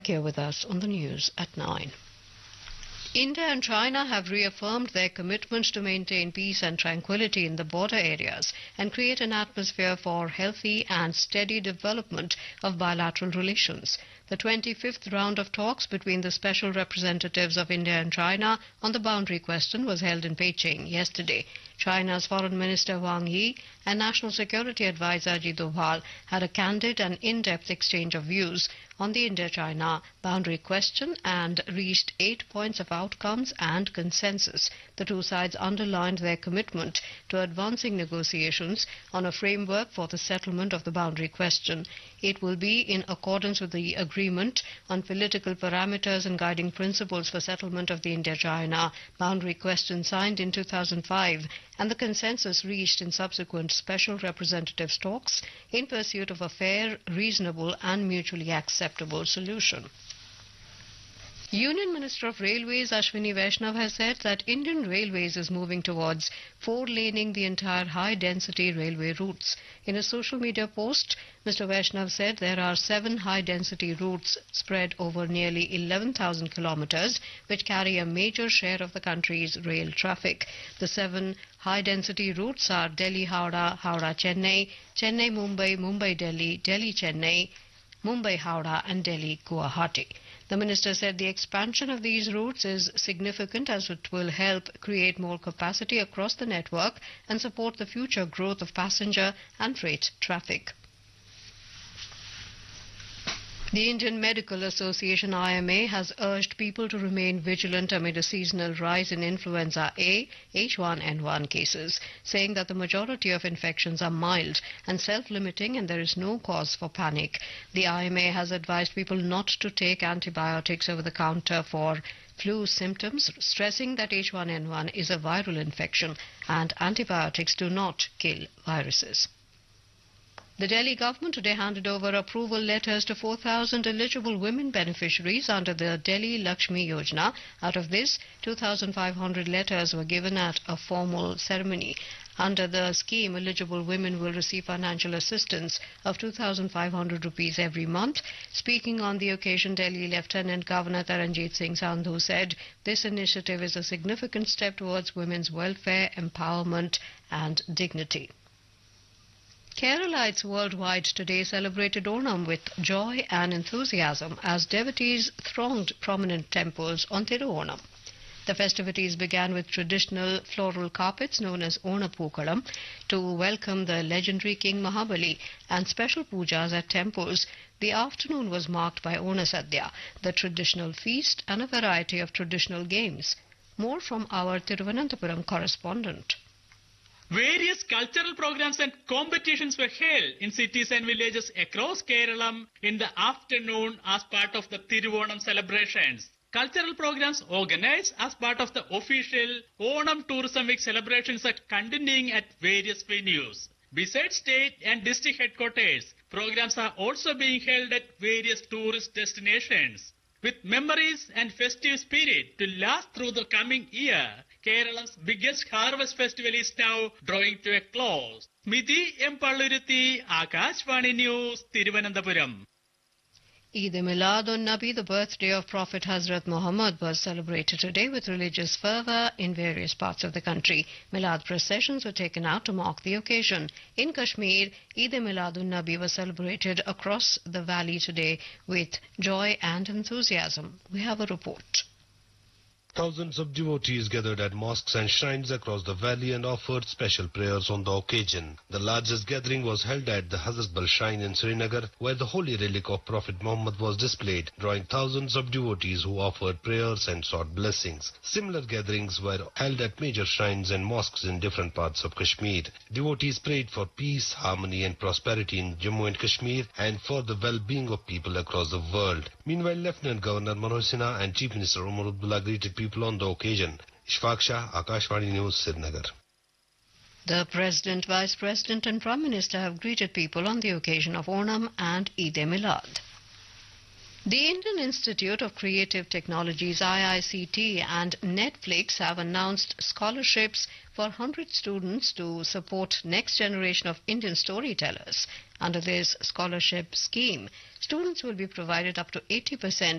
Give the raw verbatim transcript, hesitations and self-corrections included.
Here with us on the news at nine. India and China have reaffirmed their commitment to maintain peace and tranquility in the border areas and create an atmosphere for healthy and steady development of bilateral relations. The twenty-fifth round of talks between the special representatives of India and China on the boundary question was held in Beijing yesterday. China's Foreign Minister Wang Yi and National Security Advisor Ajit Doval had a candid and in-depth exchange of views on the India-China boundary question and reached eight points of outcomes and consensus. The two sides underlined their commitment to advancing negotiations on a framework for the settlement of the boundary question. It will be in accordance with the agreement on political parameters and guiding principles for settlement of the India-China boundary question signed in two thousand five and the consensus reached in subsequent special representatives talks in pursuit of a fair, reasonable and mutually acceptable solution. Union Minister of Railways Ashwini Vaishnav has said that Indian Railways is moving towards four-laning the entire high-density railway routes. In a social media post, Mister Vaishnav said there are seven high-density routes spread over nearly eleven thousand kilometres, which carry a major share of the country's rail traffic. The seven high-density routes are Delhi-Howrah, Howrah-Chennai, Chennai-Mumbai, Mumbai-Delhi, Delhi-Chennai, Mumbai-Howrah and Delhi-Guwahati. The minister said the expansion of these routes is significant as it will help create more capacity across the network and support the future growth of passenger and freight traffic. The Indian Medical Association I M A has urged people to remain vigilant amid a seasonal rise in influenza A, H one N one cases, saying that the majority of infections are mild and self-limiting and there is no cause for panic. The I M A has advised people not to take antibiotics over the counter for flu symptoms, stressing that H one N one is a viral infection and antibiotics do not kill viruses. The Delhi government today handed over approval letters to four thousand eligible women beneficiaries under the Delhi Lakshmi Yojana. Out of this, two thousand five hundred letters were given at a formal ceremony. Under the scheme, eligible women will receive financial assistance of two thousand five hundred rupees every month. Speaking on the occasion, Delhi Lieutenant Governor Taranjit Singh Sandhu said this initiative is a significant step towards women's welfare, empowerment and dignity. Keralites worldwide today celebrated Onam with joy and enthusiasm as devotees thronged prominent temples on Tiruonam. The festivities began with traditional floral carpets known as Onapookalam to welcome the legendary King Mahabali and special pujas at temples. The afternoon was marked by Onasadhya, the traditional feast, and a variety of traditional games. More from our Thiruvananthapuram correspondent. Various cultural programs and competitions were held in cities and villages across Kerala in the afternoon as part of the Thiruonam celebrations. Cultural programs organized as part of the official Onam Tourism Week celebrations are continuing at various venues. Besides state and district headquarters, programs are also being held at various tourist destinations. With memories and festive spirit to last through the coming year, Kerala's biggest harvest festival is now drawing to a close. Smiti M. Palluruthi, Akashvani News, Thiruvananthapuram. Eid-e-Milad-un-Nabi, the birthday of Prophet Hazrat Muhammad, was celebrated today with religious fervour in various parts of the country. Milad processions were taken out to mark the occasion. In Kashmir, Eid-e-Milad-un-Nabi was celebrated across the valley today with joy and enthusiasm. We have a report. Thousands of devotees gathered at mosques and shrines across the valley and offered special prayers on the occasion. The largest gathering was held at the Hazratbal Shrine in Srinagar, where the holy relic of Prophet Muhammad was displayed, drawing thousands of devotees who offered prayers and sought blessings. Similar gatherings were held at major shrines and mosques in different parts of Kashmir. Devotees prayed for peace, harmony and prosperity in Jammu and Kashmir and for the well-being of people across the world. Meanwhile, Lieutenant Governor Manoj Sinha and Chief Minister Umar Abdullah greeted people on the occasion. Ishfaq Shah, Akashvani News, Srinagar. The President, Vice President and Prime Minister have greeted people on the occasion of Onam and Eid-e-Milad. The Indian Institute of Creative Technologies I I C T and Netflix have announced scholarships for one hundred students to support next generation of Indian storytellers. Under this scholarship scheme, students will be provided up to eighty percent